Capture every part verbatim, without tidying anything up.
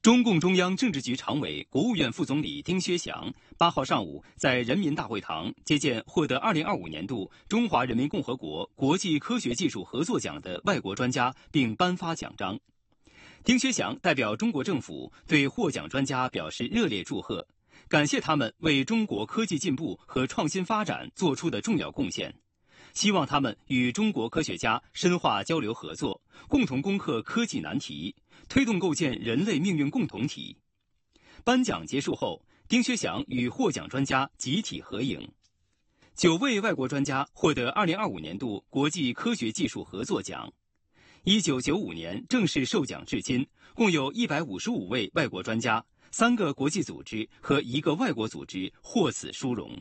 中共中央政治局常委、国务院副总理丁薛祥八号上午在人民大会堂接见获得二零二五年度中华人民共和国国际科学技术合作奖的外国专家，并颁发奖章。丁薛祥代表中国政府对获奖专家表示热烈祝贺，感谢他们为中国科技进步和创新发展做出的重要贡献，希望他们与中国科学家深化交流合作，共同攻克科技难题，推动构建人类命运共同体。颁奖结束后，丁薛祥与获奖专家集体合影。九位外国专家获得二零二五年度国际科学技术合作奖。一九九五年正式授奖至今，共有一百五十五位外国专家、三个国际组织和一个外国组织获此殊荣。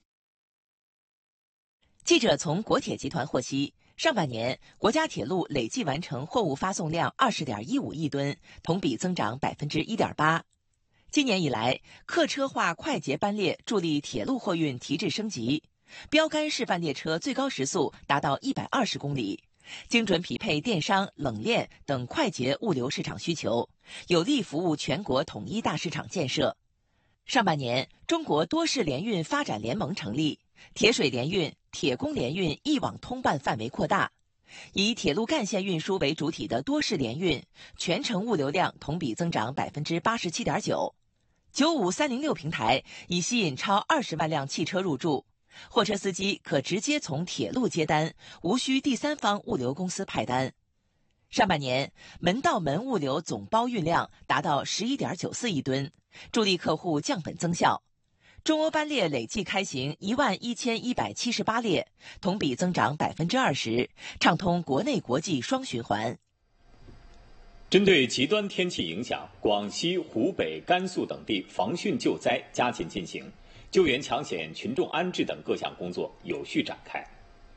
记者从国铁集团获悉，上半年国家铁路累计完成货物发送量二十点一五亿吨，同比增长百分之一点八。今年以来，客车化快捷班列助力铁路货运提质升级，标杆示范列车最高时速达到一百二十公里，精准匹配电商、冷链等快捷物流市场需求，有力服务全国统一大市场建设。上半年，中国多式联运发展联盟成立，铁水联运、铁工联运一网通办范围扩大，以铁路干线运输为主体的多式联运全程物流量同比增长百分之八十七点九。九五三零六平台已吸引超二十万辆汽车入驻，货车司机可直接从铁路接单，无需第三方物流公司派单。上半年，门到门物流总包运量达到十一点九四亿吨，助力客户降本增效。中欧班列累计开行一万一千一百七十八列，同比增长百分之二十，畅通国内国际双循环。 针对极端天气影响，广西、湖北、甘肃等地防汛救灾加紧进行，救援抢险、群众安置等各项工作有序展开。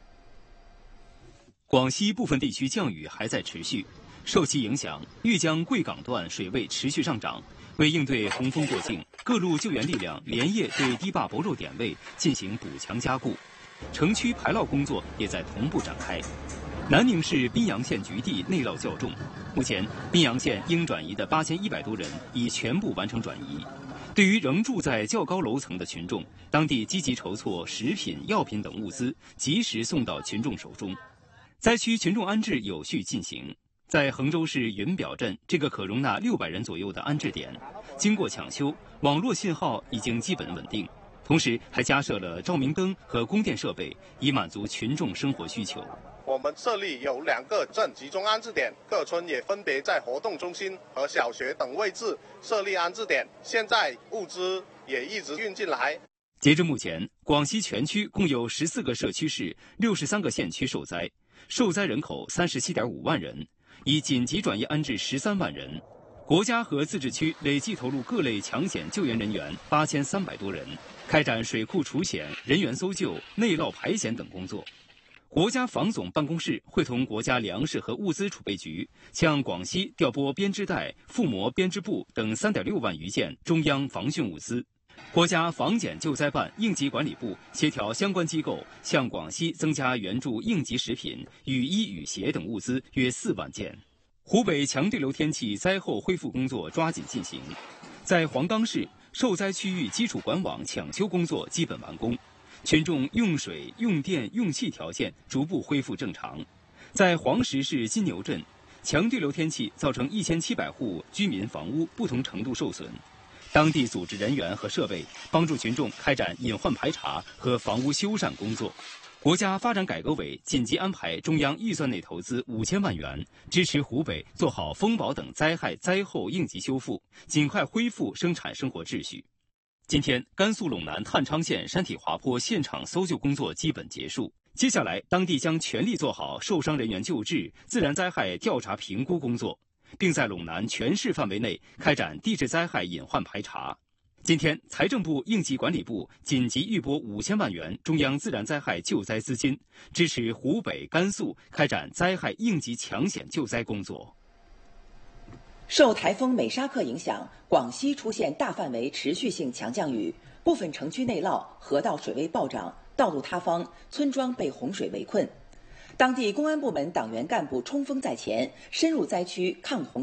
广西部分地区降雨还在持续，受其影响，豫江贵港段水位持续上涨。为应对洪峰过境，各路救援力量连夜对堤坝泊肉点位进行补强加固，城区排涝工作也在同步展开。南宁市宾阳县局地内涝较重，目前宾阳县应转移的八千一百多人已全部完成转移。对于仍住在较高楼层的群众，当地积极筹措食品、药品等物资，及时送到群众手中。灾区群众安置有序进行。在衡州市云表镇这个可容纳六百人左右的安置点，经过抢修，网络信号已经基本稳定，同时还加设了照明灯和供电设备，以满足群众生活需求。 我们设立有两个镇集中安置点，各村也分别在活动中心和小学等位置设立安置点，现在物资也一直运进来。 截至目前，广西全区共有十四个社区市、六十三个县区受灾，受灾人口三十七点五万人。已紧急转移安置十三万人，国家和自治区累计投入各类抢险救援人员八千三百多人，开展水库除险、人员搜救、内涝排险等工作。国家防总办公室会同国家粮食和物资储备局，向广西调拨编织袋、覆膜编织布等三点六万余件中央防汛物资。国家防检救灾办应急管理部协调相关机构，向广西增加援助应急食品、雨衣、雨鞋等物资约四万件。湖北强对流天气灾后恢复工作抓紧进行，在黄冈市受灾区域基础管网抢修工作基本完工，群众用水、用电、用气条件逐步恢复正常。在黄石市金牛镇，强对流天气造成一千七百户居民房屋不同程度受损。当地组织人员和设备帮助群众开展隐患排查和房屋修缮工作。国家发展改革委紧急安排中央预算内投资五千万元，支持湖北做好风雹等灾害灾后应急修复，尽快恢复生产生活秩序。今天，甘肃陇南太昌县山体滑坡现场搜救工作基本结束，接下来当地将全力做好受伤人员救治、自然灾害调查评估工作，并在陇南全市范围内开展地质灾害隐患排查。今天，财政部应急管理部紧急预拨五千万元中央自然灾害救灾资金，支持湖北、甘肃开展灾害应急抢险救灾工作。 受台风美沙克影响，广西出现大范围持续性强降雨，部分城区内涝，河道水位暴涨，道路塌方，村庄被洪水围困。当地公安部门党员干部冲锋在前，深入灾区抗洪。